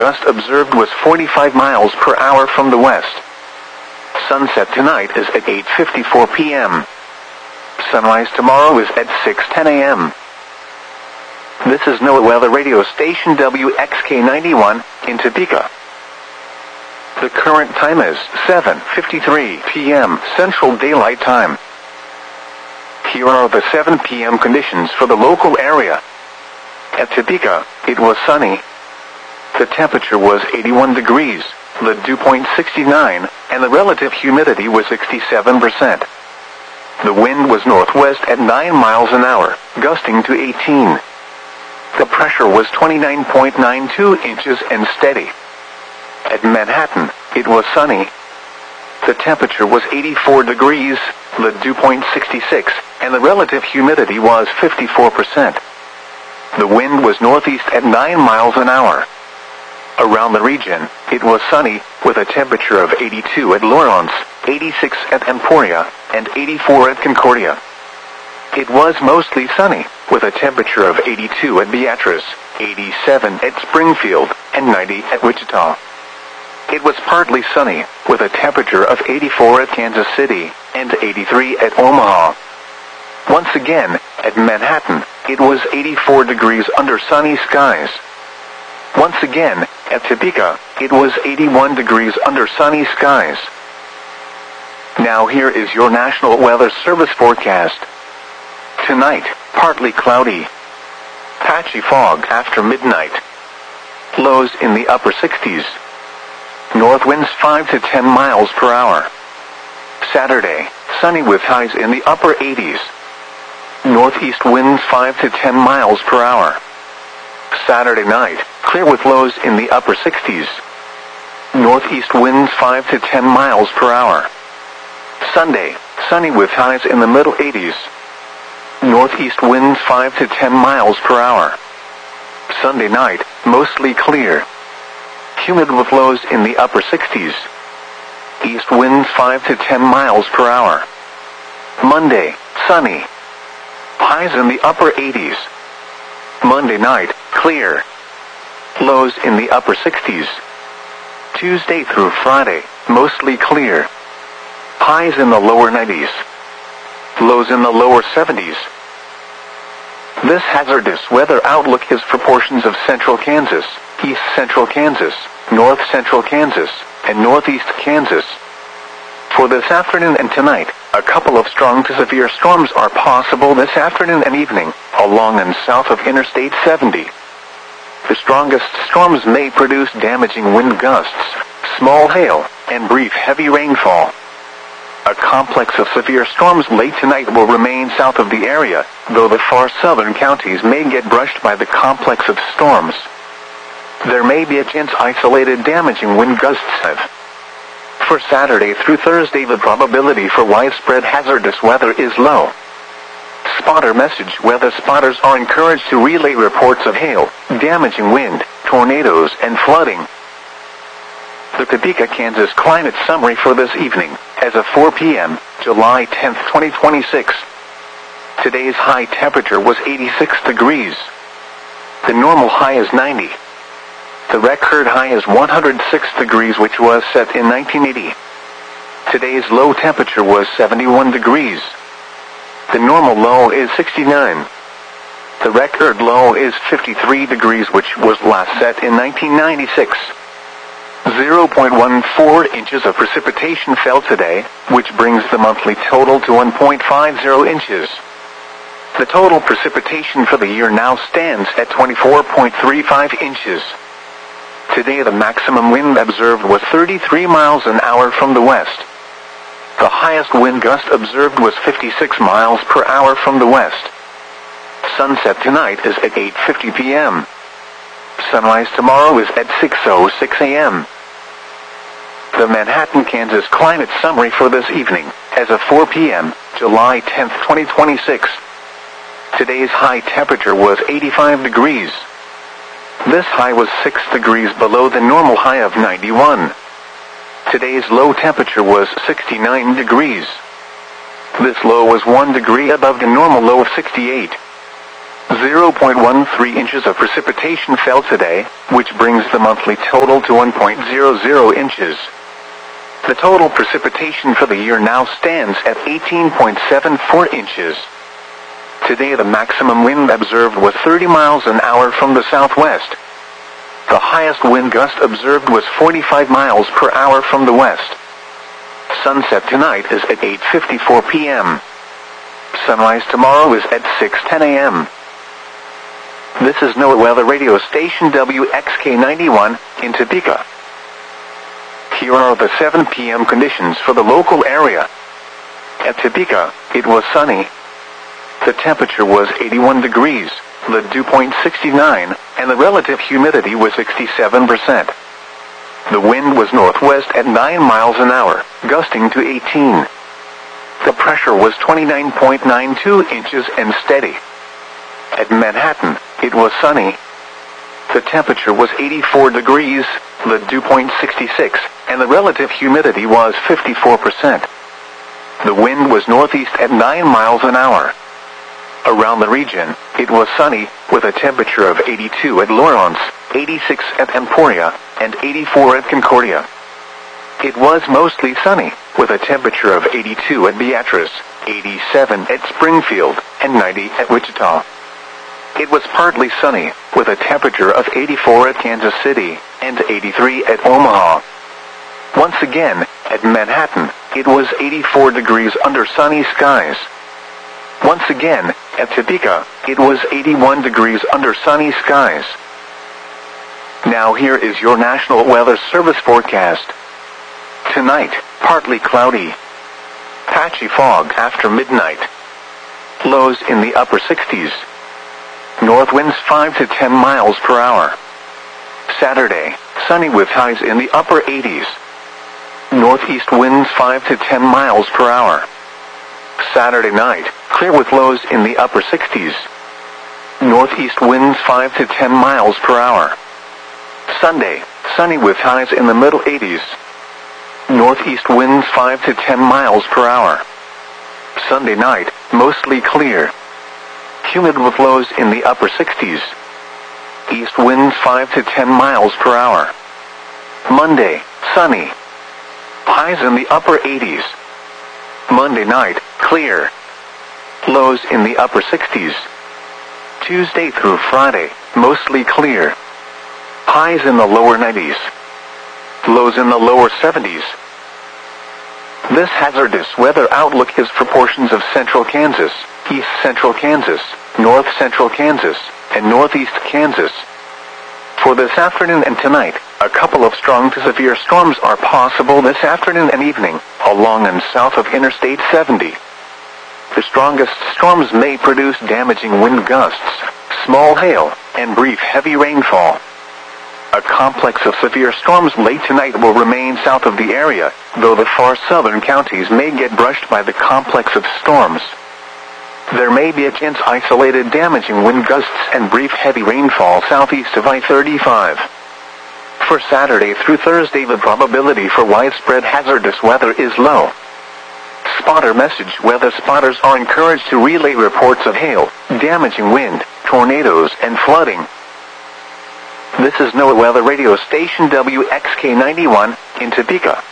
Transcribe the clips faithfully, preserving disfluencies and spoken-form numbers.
gust observed was forty-five miles per hour from the west. Sunset tonight is at eight fifty-four p m Sunrise tomorrow is at six ten a m This is NOAA Weather Radio Station W X K ninety-one in Topeka. The current time is seven fifty-three p m Central Daylight Time. Here are the seven p m conditions for the local area. At Topeka, it was sunny. The temperature was eighty-one degrees, the dew point sixty-nine, and the relative humidity was sixty-seven percent. The wind was northwest at nine miles an hour, gusting to eighteen. The pressure was twenty-nine point nine two inches and steady. At Manhattan, it was sunny. The temperature was eighty-four degrees, the dew point sixty-six, and the relative humidity was fifty-four percent. The wind was northeast at nine miles an hour. Around the region, it was sunny, with a temperature of eighty-two at Lawrence, eighty-six at Emporia, and eighty-four at Concordia. It was mostly sunny, with a temperature of eighty-two at Beatrice, eighty-seven at Springfield, and ninety at Wichita. It was partly sunny, with a temperature of eighty-four at Kansas City, and eighty-three at Omaha. Once again, at Manhattan, it was eighty-four degrees under sunny skies. Once again, at Topeka, it was eighty-one degrees under sunny skies. Now here is your National Weather Service forecast. Tonight, partly cloudy. Patchy fog after midnight. Lows in the upper sixties. North winds five to ten miles per hour. Saturday, sunny with highs in the upper eighties. Northeast winds five to ten miles per hour. Saturday night, clear with lows in the upper sixties. Northeast winds five to ten miles per hour. Sunday, sunny with highs in the middle eighties. Northeast winds five to ten miles per hour. Sunday night, mostly clear. Humid with lows in the upper sixties. East winds five to ten miles per hour. Monday, sunny. Highs in the upper eighties. Monday night, clear. Lows in the upper sixties. Tuesday through Friday, mostly clear. Highs in the lower nineties. Lows in the lower seventies. This hazardous weather outlook is for portions of central Kansas, east central Kansas, north central Kansas, and northeast Kansas. For this afternoon and tonight, a couple of strong to severe storms are possible this afternoon and evening, along and south of Interstate seventy. The strongest storms may produce damaging wind gusts, small hail, and brief heavy rainfall. A complex of severe storms late tonight will remain south of the area, though the far southern counties may get brushed by the complex of storms. There may be a chance isolated damaging wind gusts have. For Saturday through Thursday, the probability for widespread hazardous weather is low. Spotter message: weather spotters are encouraged to relay reports of hail, damaging wind, tornadoes, and flooding. The Topeka, Kansas climate summary for this evening, as of four p m, July tenth, twenty twenty-six. Today's high temperature was eighty-six degrees. The normal high is ninety. The record high is one hundred six degrees, which was set in nineteen eighty. Today's low temperature was seventy-one degrees. The normal low is sixty-nine. The record low is fifty-three degrees, which was last set in nineteen ninety-six. zero point one four inches of precipitation fell today, which brings the monthly total to one point five zero inches. The total precipitation for the year now stands at twenty-four point three five inches. Today the maximum wind observed was thirty-three miles an hour from the west. The highest wind gust observed was fifty-six miles per hour from the west. Sunset tonight is at eight fifty p m Sunrise tomorrow is at six oh six a m The Manhattan, Kansas climate summary for this evening, as of four p m, July tenth, twenty twenty-six. Today's high temperature was eighty-five degrees. This high was six degrees below the normal high of ninety-one. Today's low temperature was sixty-nine degrees. This low was one degree above the normal low of sixty-eight. zero point one three inches of precipitation fell today, which brings the monthly total to one point zero zero inches. The total precipitation for the year now stands at eighteen point seven four inches. Today the maximum wind observed was thirty miles an hour from the southwest. The highest wind gust observed was forty-five miles per hour from the west. Sunset tonight is at eight fifty-four p m Sunrise tomorrow is at six ten a m This is NOAA Weather Radio Station W X K ninety-one in Topeka. Here are the seven p m conditions for the local area. At Topeka, it was sunny. The temperature was eighty-one degrees, the dew point sixty-nine, and the relative humidity was sixty-seven percent. The wind was northwest at nine miles an hour, gusting to eighteen. The pressure was twenty-nine point nine two inches and steady. At Manhattan, it was sunny. The temperature was eighty-four degrees, the dew point sixty-six, and the relative humidity was fifty-four percent. The wind was northeast at nine miles an hour. Around the region, it was sunny, with a temperature of eighty-two at Lawrence, eighty-six at Emporia, and eighty-four at Concordia. It was mostly sunny, with a temperature of eighty-two at Beatrice, eighty-seven at Springfield, and ninety at Wichita. It was partly sunny, with a temperature of eighty-four at Kansas City, and eighty-three at Omaha. Once again, at Manhattan, it was eighty-four degrees under sunny skies. Once again, at Topeka, it was eighty-one degrees under sunny skies. Now here is your National Weather Service forecast. Tonight, partly cloudy. Patchy fog after midnight. Lows in the upper sixties. North winds five to ten miles per hour. Saturday, sunny with highs in the upper eighties. Northeast winds five to ten miles per hour. Saturday night, clear with lows in the upper sixties. Northeast winds five to ten miles per hour. Sunday, sunny with highs in the middle eighties. Northeast winds five to ten miles per hour. Sunday night, mostly clear. Humid with lows in the upper sixties. East winds five to ten miles per hour. Monday, sunny. Highs in the upper eighties. Monday night, clear. Lows in the upper sixties. Tuesday through Friday, mostly clear. Highs in the lower nineties. Lows in the lower seventies. This hazardous weather outlook is for portions of central Kansas, east central Kansas, north central Kansas, and northeast Kansas. For this afternoon and tonight, a couple of strong to severe storms are possible this afternoon and evening, along and south of Interstate seventy. The strongest storms may produce damaging wind gusts, small hail, and brief heavy rainfall. A complex of severe storms late tonight will remain south of the area, though the far southern counties may get brushed by the complex of storms. There may be a chance isolated damaging wind gusts and brief heavy rainfall southeast of I thirty-five. For Saturday through Thursday, the probability for widespread hazardous weather is low. Spotter message: weather spotters are encouraged to relay reports of hail, damaging wind, tornadoes, and flooding. This is NOAA Weather Radio Station W X K ninety-one in Topeka.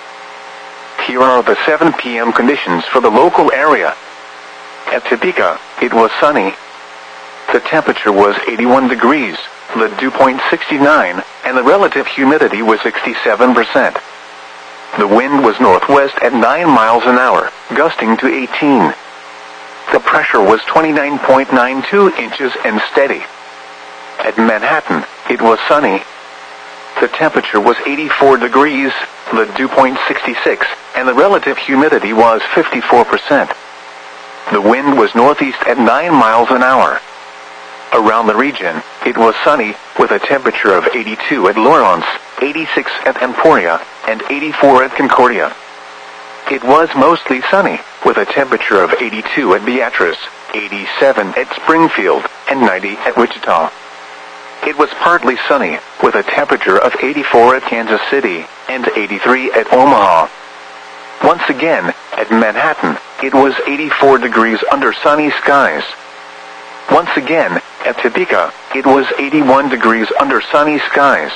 Here are the seven p m conditions for the local area. At Topeka, it was sunny. The temperature was eighty-one degrees, the dew point sixty-nine, and the relative humidity was sixty-seven percent. The wind was northwest at nine miles an hour, gusting to eighteen. The pressure was twenty-nine point nine two inches and steady. At Manhattan, it was sunny. The temperature was eighty-four degrees, the dew point sixty-six, and the relative humidity was fifty-four percent. The wind was northeast at nine miles an hour. Around the region, it was sunny, with a temperature of eighty-two at Lawrence, eighty-six at Emporia, and eighty-four at Concordia. It was mostly sunny, with a temperature of eighty-two at Beatrice, eighty-seven at Springfield, and ninety at Wichita. It was partly sunny, with a temperature of eighty-four at Kansas City, and eighty-three at Omaha. Once again, at Manhattan, it was eighty-four degrees under sunny skies. Once again, at Topeka, it was eighty-one degrees under sunny skies.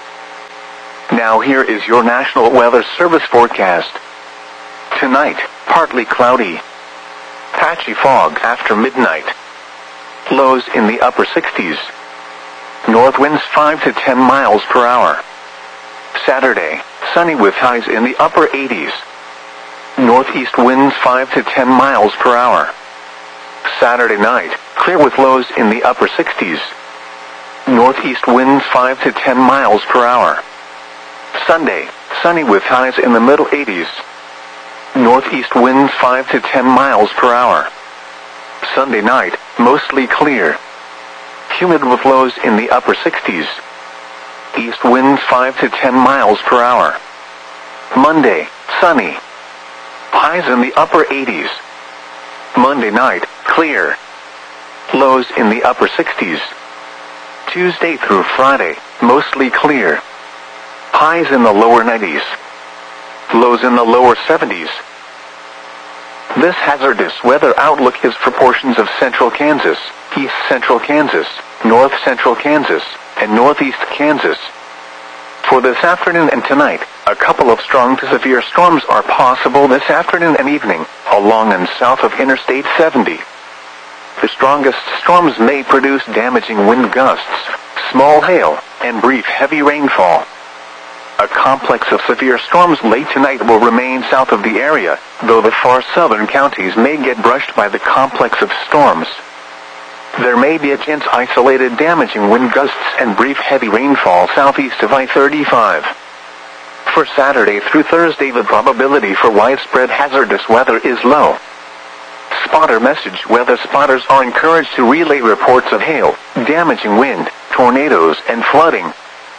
Now here is your National Weather Service forecast. Tonight, partly cloudy. Patchy fog after midnight. Lows in the upper sixties. North winds five to ten miles per hour. Saturday, sunny with highs in the upper eighties. Northeast winds five to ten miles per hour. Saturday night, clear with lows in the upper sixties. Northeast winds five to ten miles per hour. Sunday, sunny with highs in the middle eighties. Northeast winds five to ten miles per hour. Sunday night, mostly clear. Humid with lows in the upper sixties. East winds five to ten miles per hour. Monday, sunny. Highs in the upper eighties. Monday night, clear. Lows in the upper sixties. Tuesday through Friday, mostly clear. Highs in the lower nineties. Lows in the lower seventies. This hazardous weather outlook is for portions of central Kansas, east central Kansas, north central Kansas, and northeast Kansas. For this afternoon and tonight, a couple of strong to severe storms are possible this afternoon and evening, along and south of Interstate seventy. The strongest storms may produce damaging wind gusts, small hail, and brief heavy rainfall. A complex of severe storms late tonight will remain south of the area, though the far southern counties may get brushed by the complex of storms. There may be a chance isolated damaging wind gusts and brief heavy rainfall southeast of I thirty-five. For Saturday through Thursday, the probability for widespread hazardous weather is low. Spotter message: weather spotters are encouraged to relay reports of hail, damaging wind, tornadoes, and flooding.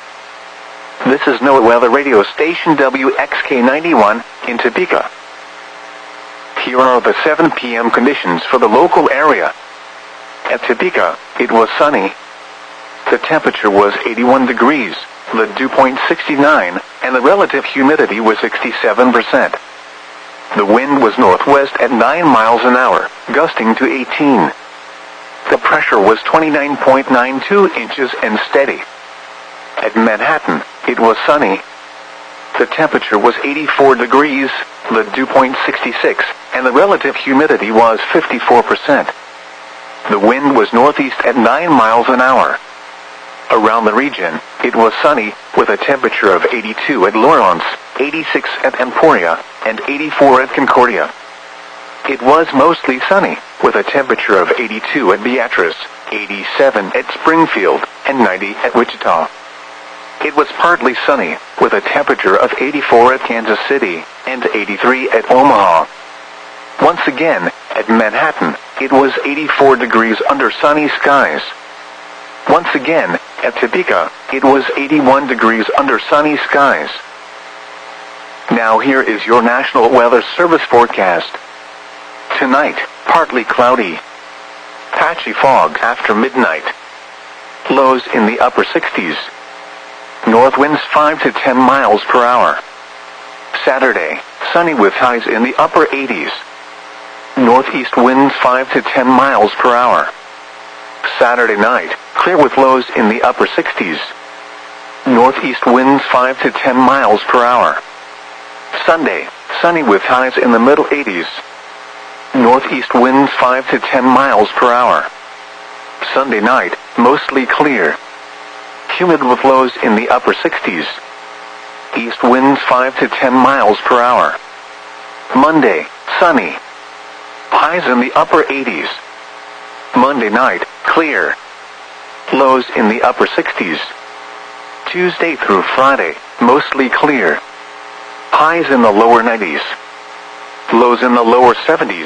This is NOAA Weather Radio Station W X K ninety-one in Topeka. Here are the seven p m conditions for the local area. At Topeka, it was sunny. The temperature was eighty-one degrees, the dew point sixty-nine, and the relative humidity was sixty-seven percent. The wind was northwest at nine miles an hour, gusting to eighteen. The pressure was twenty-nine point nine two inches and steady. At Manhattan, it was sunny. The temperature was eighty-four degrees, the dew point sixty-six, and the relative humidity was fifty-four percent. The wind was northeast at nine miles an hour. Around the region, it was sunny, with a temperature of eighty-two at Lawrence, eighty-six at Emporia, and eighty-four at Concordia. It was mostly sunny, with a temperature of eighty-two at Beatrice, eighty-seven at Springfield, and ninety at Wichita. It was partly sunny, with a temperature of eighty-four at Kansas City, and eighty-three at Omaha. Once again, at Manhattan, it was eighty-four degrees under sunny skies. Once again, at Topeka, it was eighty-one degrees under sunny skies. Now here is your National Weather Service forecast. Tonight, partly cloudy. Patchy fog after midnight. Lows in the upper sixties. North winds five to ten miles per hour. Saturday, sunny with highs in the upper eighties. Northeast winds five to ten miles per hour. Saturday night, clear with lows in the upper sixties. Northeast winds five to ten miles per hour. Sunday, sunny with highs in the middle eighties. Northeast winds five to ten miles per hour. Sunday night, mostly clear. Humid with lows in the upper sixties. East winds five to ten miles per hour. Monday, sunny. Highs in the upper eighties. Monday night, clear. Lows in the upper sixties. Tuesday through Friday, mostly clear. Highs in the lower nineties. Lows in the lower seventies.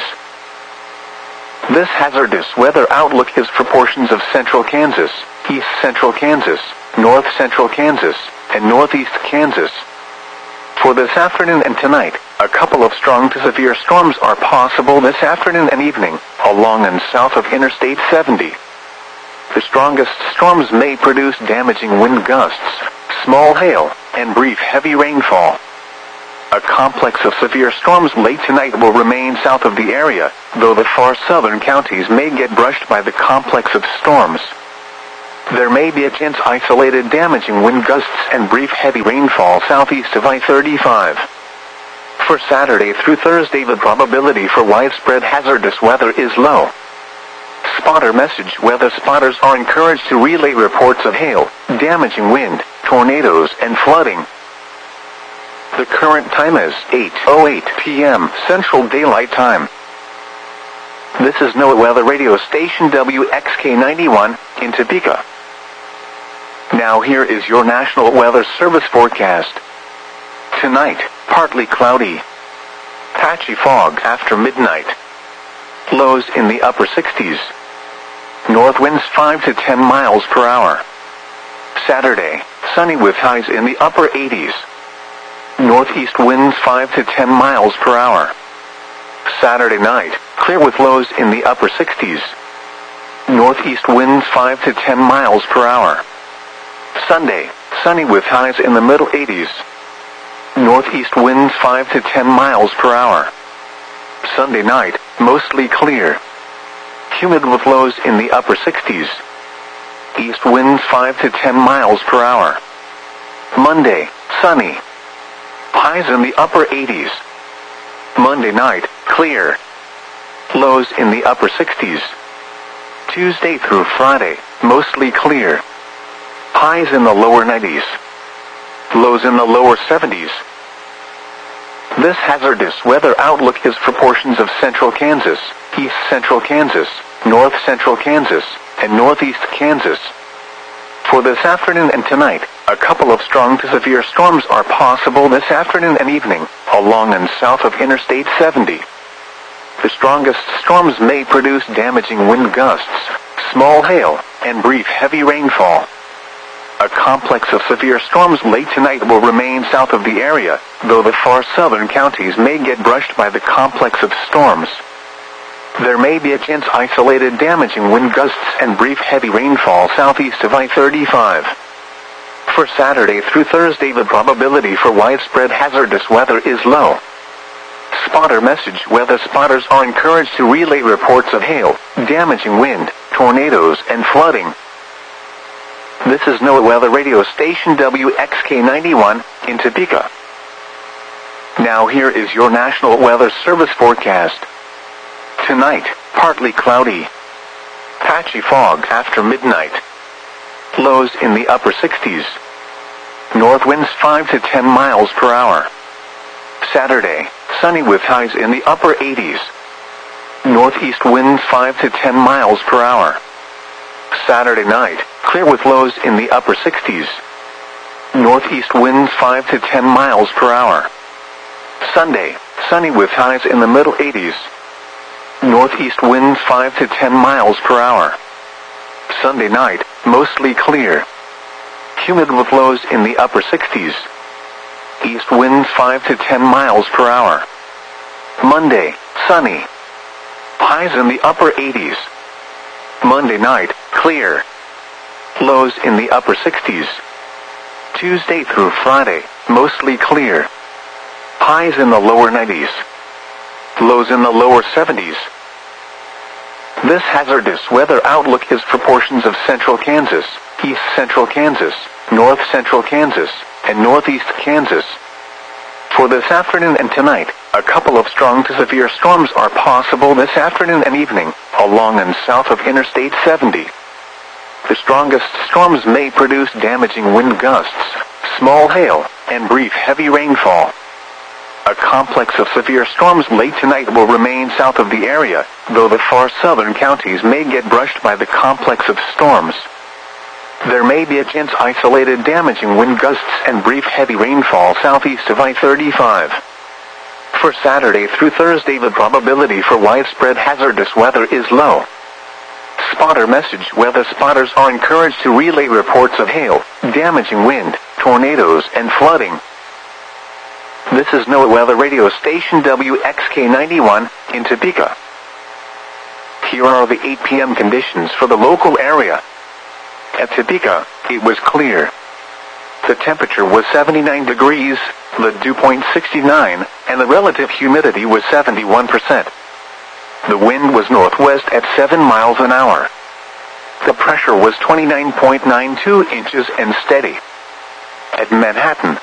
This hazardous weather outlook is for portions of central Kansas, east central Kansas, north central Kansas, and northeast Kansas. For this afternoon and tonight, a couple of strong to severe storms are possible this afternoon and evening, along and south of Interstate seventy. The strongest storms may produce damaging wind gusts, small hail, and brief heavy rainfall. a complex of severe storms late tonight will remain south of the area, though the far southern counties may get brushed by the complex of storms. There may be a chance isolated damaging wind gusts and brief heavy rainfall southeast of I thirty-five. For Saturday through Thursday, the probability for widespread hazardous weather is low. Spotter message: weather spotters are encouraged to relay reports of hail, damaging wind, tornadoes, and flooding. The current time is eight oh eight p m Central Daylight Time. This is NOAA Weather Radio Station W X K ninety-one in Topeka. Now here is your National Weather Service forecast. Tonight, partly cloudy. Patchy fog after midnight. Lows in the upper sixties. North winds five to ten miles per hour. Saturday, sunny with highs in the upper eighties. Northeast winds five to ten miles per hour. Saturday night, clear with lows in the upper sixties. Northeast winds five to ten miles per hour. Sunday, sunny with highs in the middle eighties. Northeast winds five to ten miles per hour. Sunday night, mostly clear. Humid with lows in the upper sixties. East winds five to ten miles per hour. Monday, sunny. Highs in the upper eighties. Monday night, clear. Lows in the upper sixties. Tuesday through Friday, mostly clear. Highs in the lower nineties. Lows in the lower seventies. This hazardous weather outlook is for portions of central Kansas, east central Kansas, north central Kansas, and northeast Kansas. For this afternoon and tonight, a couple of strong to severe storms are possible this afternoon and evening, along and south of Interstate seventy. The strongest storms may produce damaging wind gusts, small hail, and brief heavy rainfall. A complex of severe storms late tonight will remain south of the area, though the far southern counties may get brushed by the complex of storms. There may be a chance isolated damaging wind gusts and brief heavy rainfall southeast of I thirty-five. For Saturday through Thursday, the probability for widespread hazardous weather is low. Spotter message: weather spotters are encouraged to relay reports of hail, damaging wind, tornadoes, and flooding. This is NOAA Weather Radio Station W X K ninety-one in Topeka. Now here is your National Weather Service forecast. Tonight, partly cloudy. Patchy fog after midnight. Lows in the upper sixties. North winds five to ten miles per hour. Saturday, sunny with highs in the upper eighties. Northeast winds five to ten miles per hour. Saturday night, clear with lows in the upper sixties. Northeast winds five to ten miles per hour. Sunday, sunny with highs in the middle eighties. Northeast winds five to ten miles per hour. Sunday night, mostly clear. Humid with lows in the upper sixties. East winds five to ten miles per hour. Monday, sunny. Highs in the upper eighties. Monday night, clear. Lows in the upper sixties. Tuesday through Friday, mostly clear. Highs in the lower nineties. Lows in the lower seventies. This hazardous weather outlook is for portions of central Kansas, east central Kansas, north central Kansas, and northeast Kansas. For this afternoon and tonight, a couple of strong to severe storms are possible this afternoon and evening, along and south of Interstate seventy. The strongest storms may produce damaging wind gusts, small hail, and brief heavy rainfall. A complex of severe storms late tonight will remain south of the area, though the far southern counties may get brushed by the complex of storms. There may be a chance isolated damaging wind gusts and brief heavy rainfall southeast of I thirty-five. For Saturday through Thursday, the probability for widespread hazardous weather is low. Spotter message: weather spotters are encouraged to relay reports of hail, damaging wind, tornadoes, and flooding. This is NOAA Weather Radio Station W X K ninety-one in Topeka. Here are the eight p m conditions for the local area. At Topeka, it was clear. The temperature was seventy-nine degrees, the dew point sixty-nine, and the relative humidity was seventy-one percent. The wind was northwest at seven miles an hour. The pressure was twenty-nine point nine two inches and steady. At Manhattan,